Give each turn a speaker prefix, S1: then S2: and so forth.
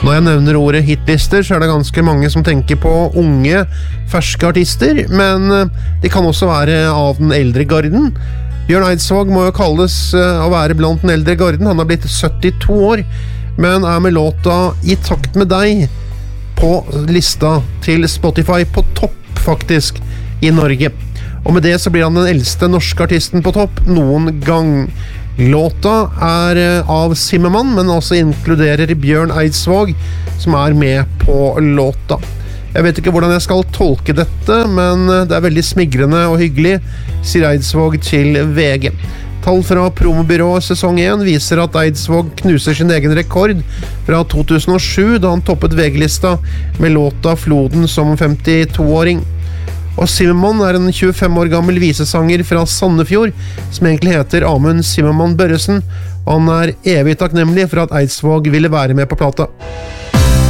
S1: Når jeg nevner ordet hitlister, så det ganske mange som tenker på unge, ferske artister, men de kan også være av den eldre garden. Bjørn Eidsvåg må jo kalles å være blant den eldre garden. Han har blitt 72 år, men med låta «I takt med deg» på lista til Spotify på topp, faktisk, i Norge. Og med det så blir han den eldste norske artisten på topp noen gang. Låta av Zimmermann, men også inkluderer Bjørn Eidsvåg, som med på låta. Jeg vet ikke hvordan jeg skal tolke dette, men det veldig smigrende og hyggelig, sier Eidsvåg til VG. Tall fra promobyrået sesong 1 viser at Eidsvåg knuser sin egen rekord fra 2007, da han toppet VG-lista med låta Floden som 52-åring. Og Zimmermann en 25 år gammel visesanger fra Sandefjord, som egentlig heter Amund Zimmermann Børresen, og han evig takknemlig for at Eidsvåg ville være med på plata.